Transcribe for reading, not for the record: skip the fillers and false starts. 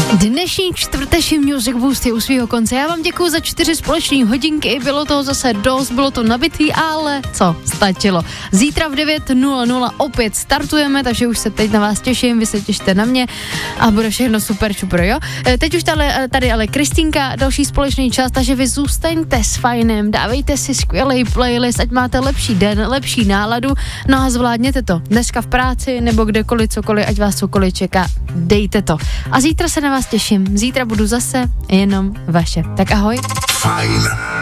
Dnešní čtvrteční Music Boost je u svého konce. Já vám děkuju za 4 společné hodinky, bylo toho zase dost, bylo to nabitý, ale co, stačilo. Zítra v 9:00 opět startujeme, takže už se teď na vás těším, vy se těšte na mě a bude všechno super čupro, jo? Teď už tady ale Kristýnka, další společný čas, takže vy zůstaňte s fajnem, dávejte si skvělý playlist, ať máte lepší den, lepší náladu, no a zvládněte to. Dneska v práci nebo kdekoliv, cokoliv, ať vás cokoliv čeká, dejte to. A zítra se na vás těším. Zítra budu zase jenom vaše. Tak ahoj. Fajn.